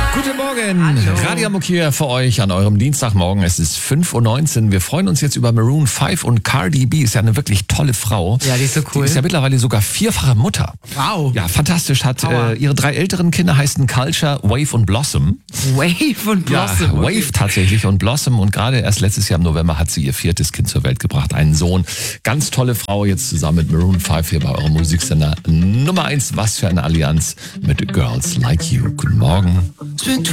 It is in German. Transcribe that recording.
Guten Morgen, Hallo. Radio Amok hier für euch an eurem Dienstagmorgen. Es ist 5:19 Uhr. Wir freuen uns jetzt über Maroon 5 und Cardi B ist ja eine wirklich tolle Frau. Ja, die ist so cool. Die ist ja mittlerweile sogar vierfache Mutter. Wow. Ja, fantastisch. Hat Power. ihre 3 älteren Kinder heißen Culture, Wave und Blossom. Wave und Blossom. Ja, okay. Wave tatsächlich und Blossom. Und gerade erst letztes Jahr im November hat sie ihr 4. Kind zur Welt gebracht. Einen Sohn. Ganz tolle Frau jetzt zusammen mit Maroon 5 hier bei eurem Musiksender Nummer 1. Was für eine Allianz mit Girls Like You. Guten Morgen.